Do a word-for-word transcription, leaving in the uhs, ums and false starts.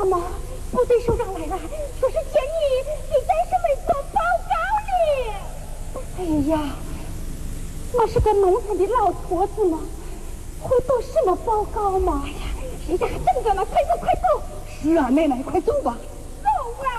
大妈，部队首长来了，说是见你给咱省委做报告呢。哎呀，我是个农村的老坨子嘛，会做什么报告嘛？哎呀，谁家还等着呢？快走快走！ 是啊，奶奶，快走吧。 走啊！